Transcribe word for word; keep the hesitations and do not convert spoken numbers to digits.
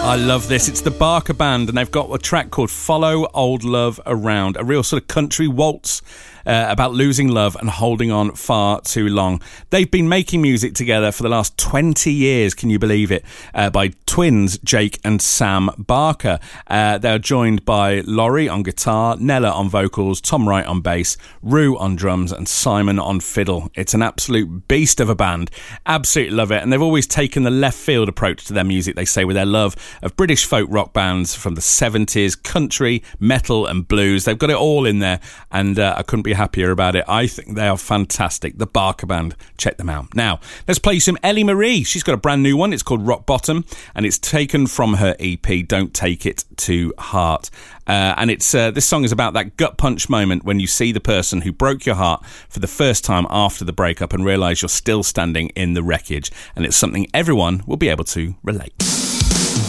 I love this. It's the Barker Band, and they've got a track called Follow Old Love Around, a real sort of country waltz uh, about losing love and holding on far too long. They've been making music together for the last twenty years, can you believe it, uh, by twins Jake and Sam Barker. Uh, they're joined by Laurie on guitar, Nella on vocals, Tom Wright on bass, Rue on drums, and Simon on fiddle. It's an absolute beast of a band. Absolutely love it. And they've always taken the left field approach to their music, they say, with their love of British folk rock bands from the seventies, country, metal and blues. They've got it all in there, and uh, I couldn't be happier about it. I think they are fantastic. The Barker Band. Check them out. Now, let's play some Ellie Marie. She's got a brand new one. It's called Rock Bottom, and it's taken from her E P, Don't Take It to Heart. Uh, and it's uh, this song is about that gut punch moment when you see the person who broke your heart for the first time after the breakup and realise you're still standing in the wreckage. And it's something everyone will be able to relate.